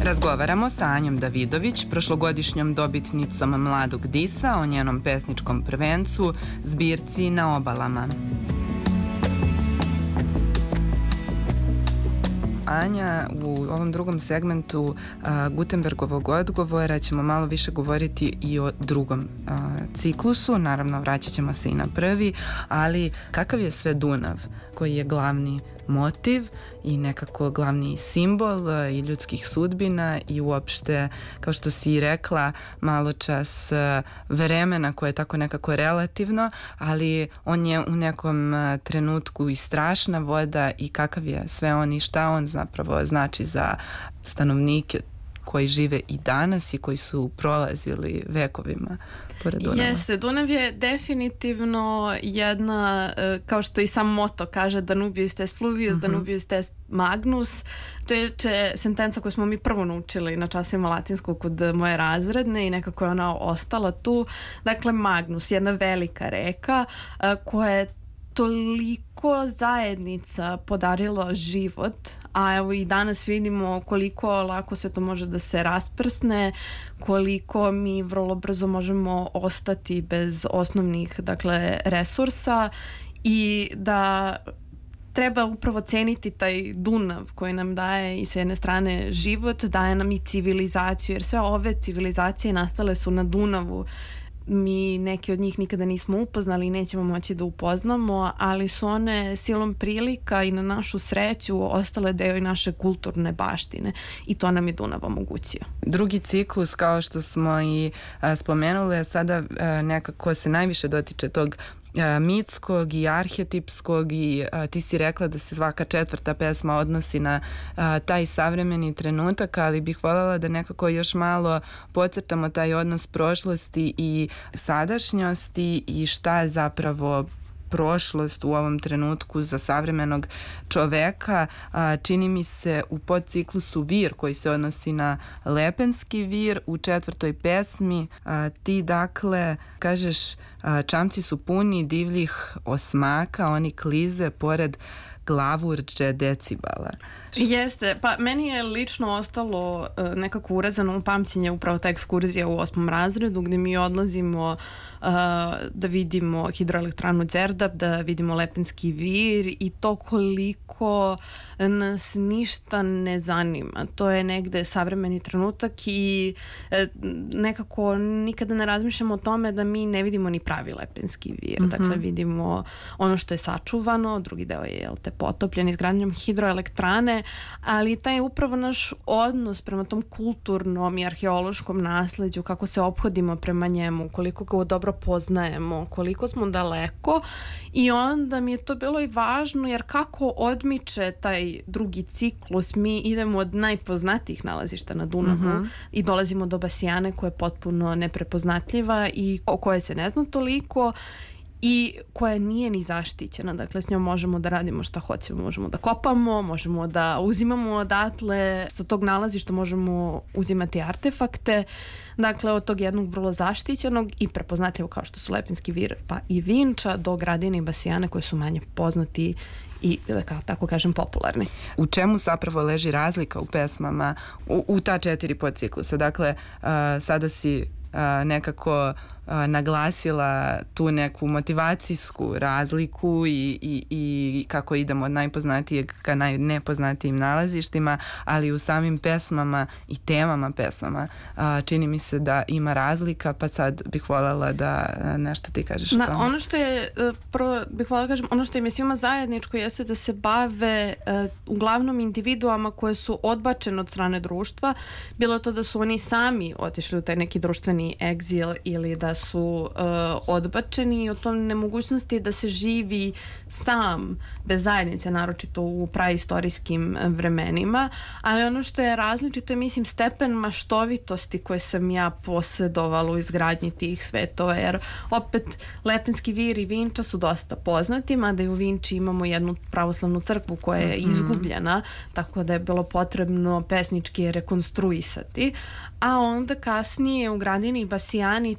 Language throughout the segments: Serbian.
Razgovaramo sa Anjom Davidović, prošlogodišnjom dobitnicom Mladog Disa, o njenom pesničkom prvencu, zbirci Na obalama. Anja, u ovom drugom segmentu Gutenbergovog odgovora ćemo malo više govoriti i o drugom ciklusu, naravno vraćat ćemo se i na prvi, ali kakav je sve Dunav koji je glavni motiv i nekako glavni simbol i ljudskih sudbina i uopšte, kao što si i rekla malo čas, vremena koje je tako nekako relativno, ali on je u nekom trenutku i strašna voda i kakav je sve on i šta on zapravo znači za stanovnike koji žive i danas i koji su prolazili vekovima pored Dunava. Jeste, Dunav je definitivno jedna, kao što i sam moto kaže, Danubius est fluvius, Danubius est magnus. To je sentenca koju smo mi prvo naučili na časima latinskog kod moje razredne i nekako je ona ostala tu. Dakle, Magnus, jedna velika reka koja je toliko zajednica podarila život, a evo i danas vidimo koliko lako se to može da se rasprsne, koliko mi vrlo brzo možemo ostati bez osnovnih, dakle, resursa i da treba upravo ceniti taj Dunav koji nam daje i s jedne strane život, daje nam i civilizaciju, jer sve ove civilizacije nastale su na Dunavu. Mi neke od njih nikada nismo upoznali i nećemo moći da upoznamo, ali su one silom prilika i na našu sreću ostale deo i naše kulturne baštine i to nam je Dunav omogućio. Drugi ciklus, kao što smo i spomenuli, sada nekako se najviše dotiče tog mitskog i arhetipskog i ti si rekla da se svaka četvrta pesma odnosi na taj savremeni trenutak, ali bih voljela da nekako još malo podcrtamo taj odnos prošlosti i sadašnjosti i šta je zapravo prošlost u ovom trenutku za savremenog čoveka. Čini mi se u podciklusu Vir koji se odnosi na Lepenski vir u četvrtoj pesmi ti dakle kažeš čamci su puni divljih osmaka, oni klize pored glavurđe decibala. Jeste, pa meni je lično ostalo nekako urezano u pamćenje upravo ta ekskurzija u 8. razredu gdje mi odlazimo da vidimo hidroelektranu Đerdap, da vidimo Lepenski vir i to koliko nas ništa ne zanima. To je negde savremeni trenutak i nekako nikada ne razmišljamo o tome da mi ne vidimo ni pravi Lepenski vir. Dakle, vidimo ono što je sačuvano, drugi deo je potopljen izgradnjom hidroelektrane, ali taj upravo naš odnos prema tom kulturnom i arheološkom nasleđu, kako se ophodimo prema njemu, koliko ga dobro poznajemo, koliko smo daleko i onda mi je to bilo i važno jer kako odmiče taj drugi ciklus, mi idemo od najpoznatijih nalazišta na Dunavu i dolazimo do Basijane koja je potpuno neprepoznatljiva i o kojoj se ne zna toliko i koja nije ni zaštićena. Dakle, s njom možemo da radimo šta hoćemo. Možemo da kopamo, možemo da uzimamo odatle. Sa tog nalazišta možemo uzimati artefakte. Dakle, od tog jednog vrlo zaštićenog i prepoznatljivog kao što su Lepenski vir pa i Vinča do Gradine i Basijane koji su manje poznati i, da tako kažem, popularni. U čemu zapravo leži razlika u pesmama u ta 4 podciklusa? Dakle, sada si nekako naglasila tu neku motivacijsku razliku i kako idemo od najpoznatijeg ka najnepoznatijim nalazištima, ali u samim pesmama i temama pesama čini mi se da ima razlika, pa sad bih voljela da nešto ti kažeš o tome. Ono što je, prvo bih voljela da kažem, ono što im je svima zajedničko jeste da se bave uglavnom individuama koje su odbačene od strane društva, bilo to da su oni sami otišli u taj neki društveni egzil ili da su odbačeni i o tom nemogućnosti da se živi sam bez zajednice, naročito u praistorijskim vremenima, ali ono što je različito je, mislim, stepen maštovitosti koje sam ja posjedovala u izgradnji tih svetova, jer opet Lepenski vir i Vinča su dosta poznati, mada i u Vinči imamo jednu pravoslavnu crkvu koja je izgubljena, tako da je bilo potrebno pesnički rekonstruisati, a onda kasnije u Gradini i Basijani taj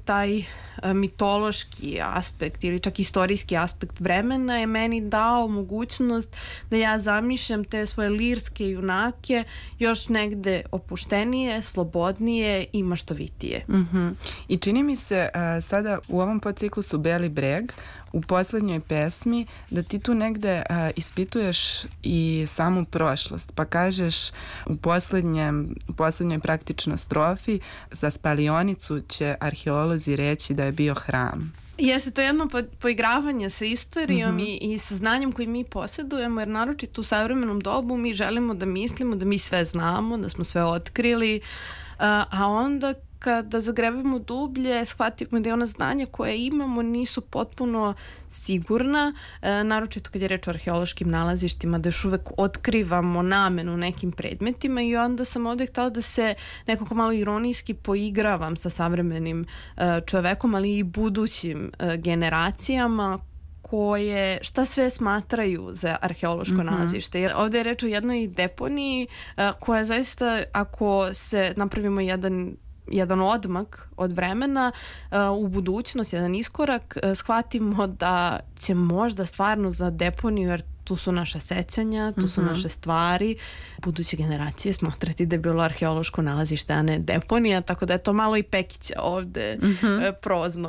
mitološki aspekt ili čak istorijski aspekt vremena je meni dao mogućnost da ja zamišljam te svoje lirske junake još negde opuštenije, slobodnije i maštovitije. I čini mi se sada u ovom podciklusu Beli breg u poslednjoj pesmi da ti tu negde ispituješ i samu prošlost, pa kažeš u poslednjoj praktično strofi za spalionicu će arheolozi reći da je bio hram. Jeste, to je jedno poigravanje sa istorijom i sa znanjem koji mi posjedujemo, jer naročito u savremenom dobu mi želimo da mislimo da mi sve znamo, da smo sve otkrili, a onda kada zagrebemo dublje, shvatimo da je ona znanja koje imamo nisu potpuno sigurna, naročito kad je reč o arheološkim nalazištima, da još uvek otkrivamo namenu nekim predmetima i onda sam ovdje htjela da se nekako malo ironijski poigravam sa savremenim čovekom, ali i budućim generacijama koje šta sve smatraju za arheološko nalazište. Jer ovdje je reč o jednoj deponiji koja zaista, ako se napravimo jedan odmak od vremena u budućnost, jedan iskorak, shvatimo da će možda stvarno za deponiju, jer tu su naše sećanja, tu su naše stvari, buduće generacije smatrati da je bilo arheološko nalazište, a ne deponija, tako da je to malo i Pekića ovde prozno.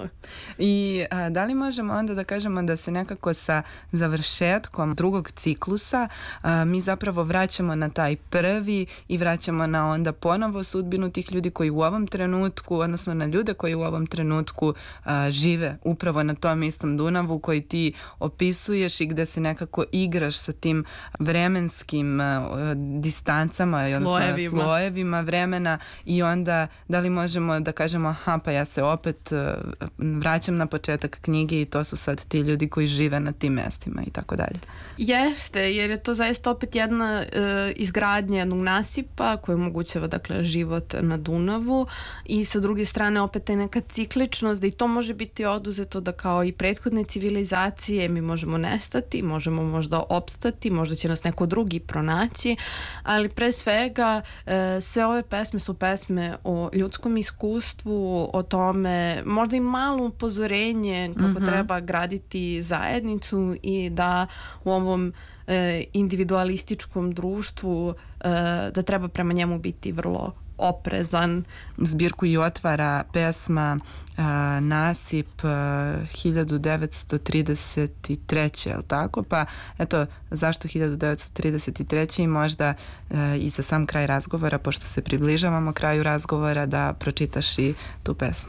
I da li možemo onda da kažemo da se nekako sa završetkom drugog ciklusa mi zapravo vraćamo na taj prvi i vraćamo na onda ponovo sudbinu tih ljudi koji u ovom trenutku, odnosno na ljude koji u ovom trenutku žive upravo na tom istom Dunavu koji ti opisuješ i gde se nekako igraš sa tim vremenskim distancama, slojevima vremena i onda da li možemo da kažemo aha, pa ja se opet vraćam na početak knjige i to su sad ti ljudi koji žive na tim mestima i tako dalje. Jeste, jer je to zaista opet jedna izgradnja jednog nasipa koja omogućava dakle život na Dunavu i sa druge strane opet je neka cikličnost da i to može biti oduzeto da kao i prethodne civilizacije mi možemo nestati, možemo možda opstati, možda će nas neko drugi pronaći, ali pre svega sve ove pesme su pesme o ljudskom iskustvu, o tome možda i malo upozorenje kako treba graditi zajednicu i da u ovom individualističkom društvu da treba prema njemu biti vrlo oprezan. Zbirku i otvara pesma Nasip 1933. je li tako? Pa eto, zašto 1933. i možda i za sam kraj razgovora, pošto se približavamo kraju razgovora, da pročitaš i tu pesmu.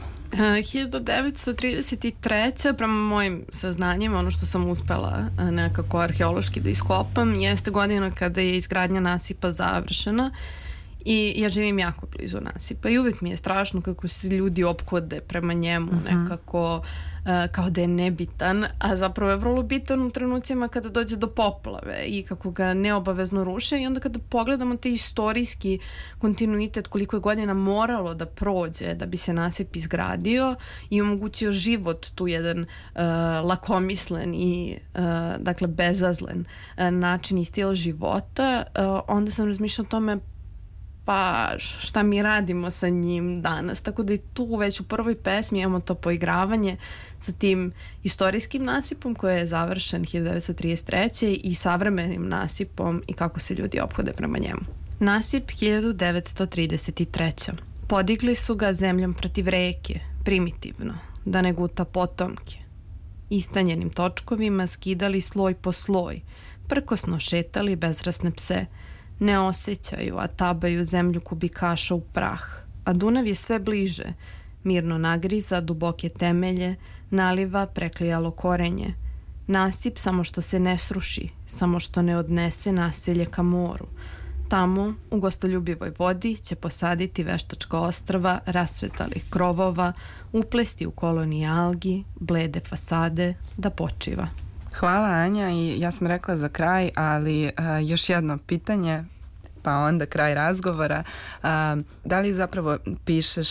1933. prema mojim saznanjima, ono što sam uspela nekako arheološki da iskopam, jeste godina kada je izgradnja nasipa završena. I ja živim jako blizu nasipa i uvijek mi je strašno kako se ljudi ophode prema njemu nekako kao da je nebitan, a zapravo je vrlo bitan u trenucima kada dođe do poplave i kako ga neobavezno ruše i onda kada pogledamo taj istorijski kontinuitet koliko je godina moralo da prođe da bi se nasip izgradio i omogućio život tu jedan lakomislen i dakle bezazlen način i stil života, onda sam razmišljala o tome pa šta mi radimo sa njim danas. Tako da i tu već u prvoj pesmi imamo to poigravanje sa tim istorijskim nasipom koji je završen 1933. i savremenim nasipom i kako se ljudi ophode prema njemu. Nasip 1933. Podigli su ga zemljom protiv reke, primitivno, da ne guta potomke. Istanjenim točkovima skidali sloj po sloj, prkosno šetali bezrasne pse, ne osjećaju, a tabaju zemlju kubikaša u prah, a Dunav je sve bliže, mirno nagriza duboke temelje, naliva preklijalo korenje. Nasip samo što se ne sruši, samo što ne odnese naselje ka moru. Tamo, u gostoljubivoj vodi, će posaditi veštačka ostrva rasvetalih krovova, uplesti u kolonije algi, blede fasade, da počiva. Hvala Anja i ja sam rekla za kraj, ali još jedno pitanje, pa onda kraj razgovora. Da li zapravo pišeš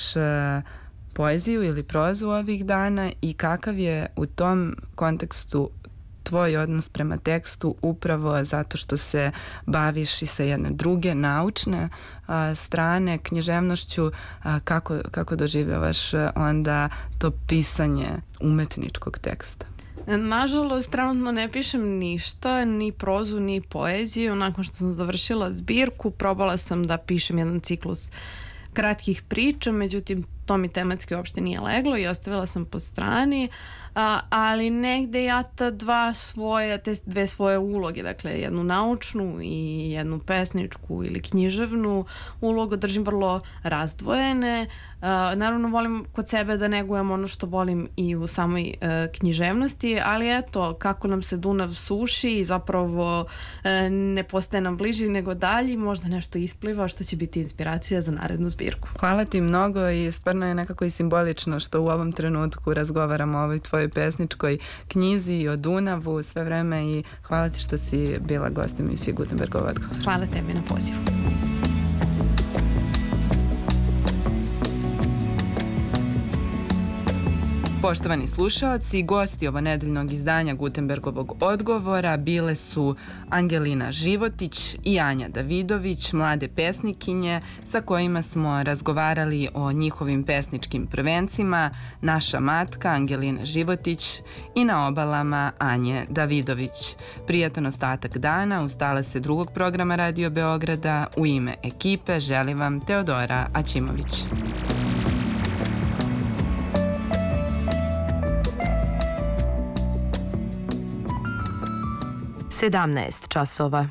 poeziju ili prozu ovih dana i kakav je u tom kontekstu tvoj odnos prema tekstu upravo zato što se baviš i sa jedne druge naučne strane književnošću. Kako doživljavaš onda to pisanje umetničkog teksta? Nažalost, trenutno ne pišem ništa, ni prozu, ni poeziju. Nakon što sam završila zbirku, probala sam da pišem jedan ciklus kratkih priča, međutim to mi tematski uopšte nije leglo i ostavila sam po strani, ali negde ja te dve svoje uloge, dakle jednu naučnu i jednu pesničku ili književnu ulogu držim vrlo razdvojene. Naravno volim kod sebe da negujem ono što volim i u samoj književnosti, ali eto, kako nam se Dunav suši i zapravo ne postaje nam bliži nego dalji, možda nešto ispliva što će biti inspiracija za narednu zbirku. Hvala ti mnogo i stvarno je nekako i simbolično što u ovom trenutku razgovaramo o ovoj tvojoj pesničkoj knjizi i o Dunavu sve vreme i hvala ti što si bila gostom emisije Gutenbergov odgovor. Hvala tebi na pozivu. Poštovani slušaoci, gosti ovonedeljnog izdanja Gutenbergovog odgovora bile su Angelina Životić i Anja Davidović, mlade pesnikinje sa kojima smo razgovarali o njihovim pesničkim prvencima, Naša matka Angelina Životić i Na obalama Anje Davidović. Prijatan ostatak dana uz talase drugog programa Radio Beograda. U ime ekipe želim vam Teodora Aćimović. 17 časova.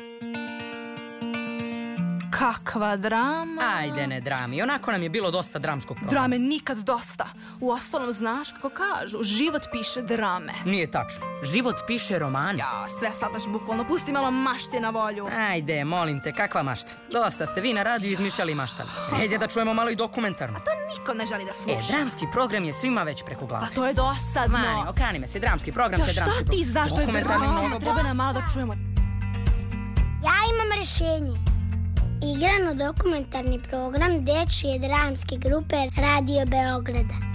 Kakva drama. Ajde, ne drami. Onako nam je bilo dosta dramskog programa. Drame nikad dosta. U ostalom, znaš kako kažu, život piše drame. Nije tačno. Život piše romane. Ja, sve shvataš bukvalno. Pusti malo mašte na volju. Ajde, molim te, kakva mašta? Dosta ste vi na radiju izmišljali maštali. Ajde da čujemo malo i dokumentarno. A to niko ne želi da sluša. Dramski program je svima već preko glave. A to je dosadno. Mani, okani me se, dramski program, te dramski program. Ja, šta ti znaš što je drama? Treba nam malo da čujemo. Ja imam rešenje. Igrano dokumentarni program dečije dramske grupe Radio Beograda.